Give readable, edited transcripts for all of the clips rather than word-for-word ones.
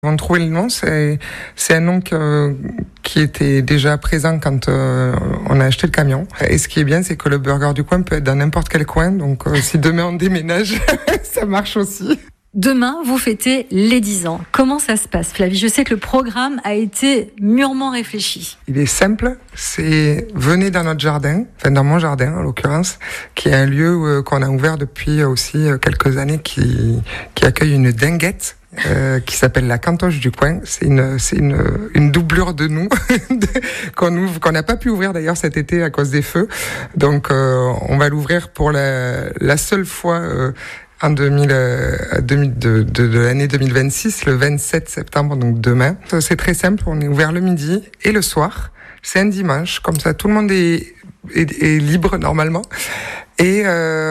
On trouvait le nom, c'est un nom qui était déjà présent quand on a acheté le camion. Et ce qui est bien, c'est que le burger du coin peut être dans n'importe quel coin. Donc si demain on déménage, ça marche aussi. Demain, vous fêtez les 10 ans. Comment ça se passe, Flavie? Je sais que le programme a été mûrement réfléchi. Il est simple, c'est venez dans notre jardin, enfin dans mon jardin en l'occurrence, qui est un lieu qu'on a ouvert depuis aussi quelques années, qui accueille une dinguette. Qui s'appelle la Cantoche du coin. C'est une doublure de nous qu'on n'a pas pu ouvrir d'ailleurs cet été à cause des feux. Donc on va l'ouvrir pour la seule fois en de l'année 2026, le 27 septembre, donc demain. C'est très simple, on est ouvert le midi et le soir. C'est un dimanche, comme ça tout le monde est libre normalement. Et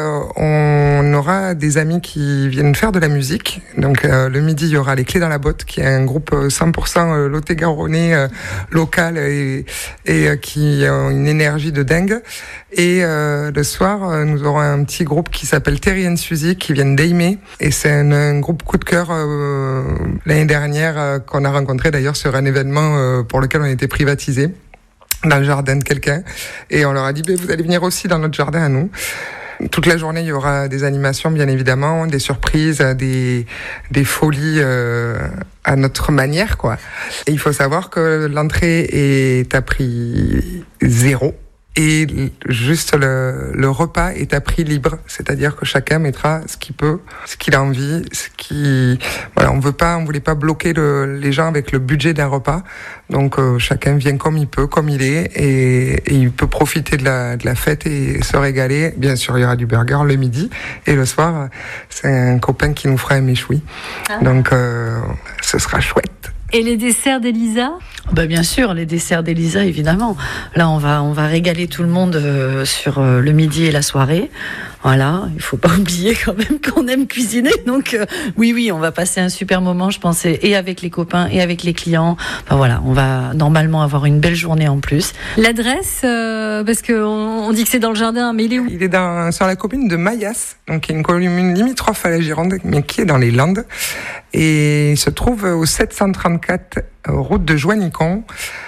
on aura des amis qui viennent faire de la musique. Donc le midi, il y aura les Clés dans la botte, qui est un groupe 100% lot-et-garonnais local et qui a une énergie de dingue. Et le soir, nous aurons un petit groupe qui s'appelle Terry and Suzy, qui viennent d'Aimé. Et c'est un groupe coup de cœur l'année dernière qu'on a rencontré d'ailleurs sur un événement pour lequel on était privatisé, dans le jardin de quelqu'un, et on leur a dit vous allez venir aussi dans notre jardin à nous. Toute la journée il y aura des animations bien évidemment, des surprises, des folies à notre manière quoi. Et il faut savoir que l'entrée est à prix 0 et juste le repas est à prix libre, c'est-à-dire que chacun mettra ce qu'il peut, ce qu'il a envie, voilà, on voulait pas bloquer les gens avec le budget d'un repas. Donc chacun vient comme il peut, comme il est, et il peut profiter de la fête et se régaler. Bien sûr, il y aura du burger le midi, et le soir, c'est un copain qui nous fera un méchoui. Donc ce sera chouette. Et les desserts d'Elisa ? Bien sûr, les desserts d'Elisa, évidemment. Là, on va régaler tout le monde sur le midi et la soirée. Voilà, il faut pas oublier quand même qu'on aime cuisiner. Donc oui, on va passer un super moment, je pense, et avec les copains et avec les clients. Voilà, on va normalement avoir une belle journée en plus. L'adresse, parce qu'on dit que c'est dans le jardin, mais il est où ? Il est sur la commune de Maillas, donc qui est une commune limitrophe à la Gironde, mais qui est dans les Landes. Et il se trouve au 734 route de Joannicon,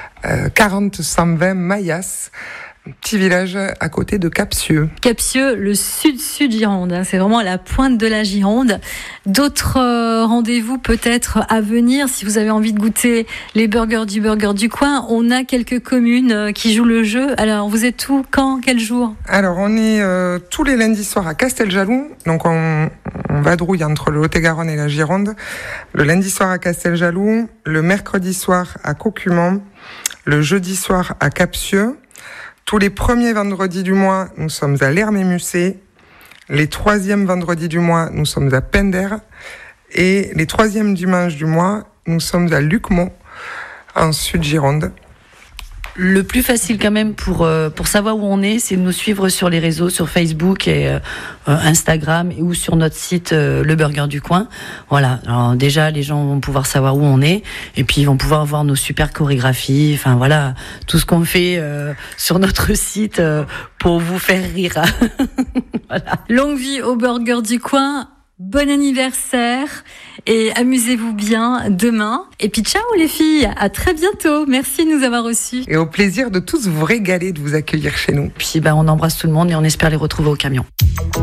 40 120 Maillas. Un petit village à côté de Capsieux. Capsieux, le sud Gironde, c'est vraiment à la pointe de la Gironde. D'autres rendez-vous peut-être à venir si vous avez envie de goûter les burgers du coin. On a quelques communes qui jouent le jeu. Alors vous êtes où, quand, quel jour ? Alors on est tous les lundis soirs à Casteljaloux. Donc on vadrouille entre le Lot-et-Garonne et la Gironde. Le lundi soir à Casteljaloux, le mercredi soir à Caucumont, le jeudi soir à Capsieux. Tous les premiers vendredis du mois, nous sommes à l'Hermé-Musset. Les troisièmes vendredis du mois, nous sommes à Pender. Et les troisièmes dimanches du mois, nous sommes à Lucmont, en Sud-Gironde. Le plus facile quand même pour savoir où on est, c'est de nous suivre sur les réseaux, sur Facebook et Instagram, ou sur notre site Le Burger du Coin. Voilà. Alors déjà, les gens vont pouvoir savoir où on est, et puis ils vont pouvoir voir nos super chorégraphies. Enfin voilà, tout ce qu'on fait sur notre site pour vous faire rire. Voilà. Longue vie au Burger du Coin. Bon anniversaire et amusez-vous bien demain. Et puis ciao les filles, à très bientôt. Merci de nous avoir reçus. Et au plaisir de tous vous régaler, de vous accueillir chez nous. Puis on embrasse tout le monde et on espère les retrouver au camion.